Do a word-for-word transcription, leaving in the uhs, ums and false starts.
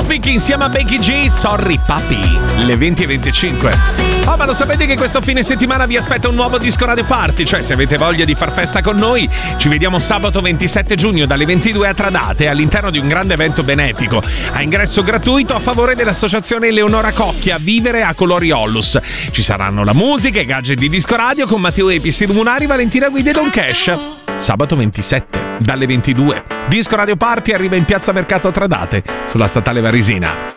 Vic insieme a Becky G, Sorry Papi, le venti e venticinque. Oh, ma lo sapete che questo fine settimana vi aspetta un nuovo Disco Radio Party? Cioè, se avete voglia di far festa con noi, ci vediamo sabato ventisette giugno dalle ventidue a Tradate all'interno di un grande evento benefico a ingresso gratuito a favore dell'associazione Eleonora Cocchia Vivere a Colori Ollus. Ci saranno la musica e gadget di Disco Radio con Matteo Epi, Sidu Munari, Valentina Guida e Don Cash. Sabato ventisette dalle ventidue. Disco Radio Party arriva in Piazza Mercato a Tradate sulla Statale Varesina.